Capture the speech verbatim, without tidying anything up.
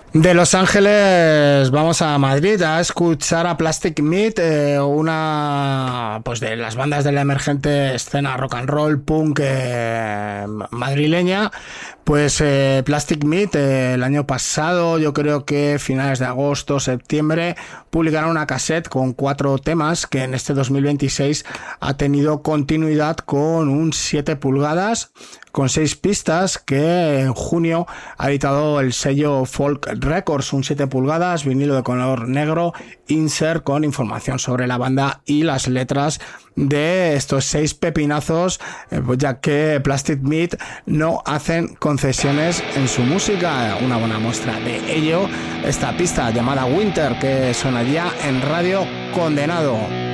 De Los Ángeles vamos a Madrid a escuchar a Plastic Meat, eh, una pues de las bandas de la emergente escena rock and roll punk eh, madrileña. Pues eh, Plastic Meat eh, el año pasado, yo creo que finales de agosto, septiembre, publicaron una cassette con cuatro temas que en este dos mil veintiséis ha tenido continuidad con un siete pulgadas con seis pistas que en junio ha editado el sello Folk Records, un siete pulgadas, vinilo de color negro, insert con información sobre la banda y las letras de estos seis pepinazos, eh, ya que Plastic Meat no hacen concesiones en su música. Una buena muestra de ello, esta pista llamada Winter, que sonaría en Radio Condenado.